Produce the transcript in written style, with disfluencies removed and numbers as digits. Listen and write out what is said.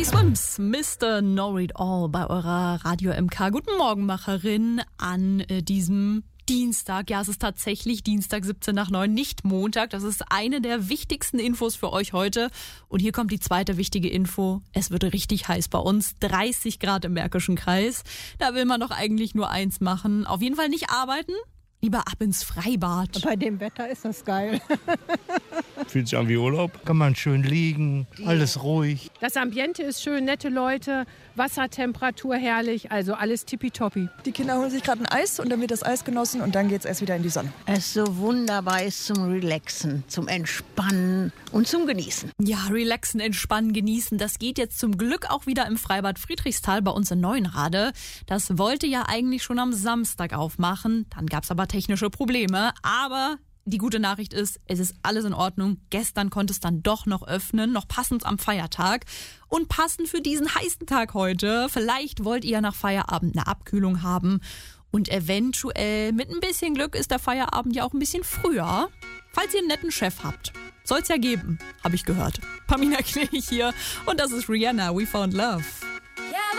Die Swims, Mr. Know It All bei eurer Radio MK. Guten Morgen, Macherin, an diesem Dienstag. Ja, es ist tatsächlich Dienstag, 7:17, nicht Montag. Das ist eine der wichtigsten Infos für euch heute. Und hier kommt die zweite wichtige Info. Es wird richtig heiß bei uns. 30 Grad im Märkischen Kreis. Da will man doch eigentlich nur eins machen. Auf jeden Fall nicht arbeiten. Lieber ab ins Freibad. Bei dem Wetter ist das geil. Fühlt sich an wie Urlaub. Kann man schön liegen, alles ruhig. Das Ambiente ist schön, nette Leute, Wassertemperatur herrlich, also alles tippitoppi. Die Kinder holen sich gerade ein Eis und dann wird das Eis genossen und dann geht's erst wieder in die Sonne. Es so wunderbar ist zum Relaxen, zum Entspannen und zum Genießen. Ja, relaxen, entspannen, genießen. Das geht jetzt zum Glück auch wieder im Freibad Friedrichsthal bei uns in Neuenrade. Das wollte ja eigentlich schon am Samstag aufmachen. Dann gab's aber technische Probleme. Aber die gute Nachricht ist, es ist alles in Ordnung. Gestern konnte es dann doch noch öffnen, noch passend am Feiertag. Und passend für diesen heißen Tag heute, vielleicht wollt ihr nach Feierabend eine Abkühlung haben. Und eventuell, mit ein bisschen Glück, ist der Feierabend ja auch ein bisschen früher. Falls ihr einen netten Chef habt. Soll's ja geben, habe ich gehört. Pamina Knech hier und das ist Rihanna, We Found Love.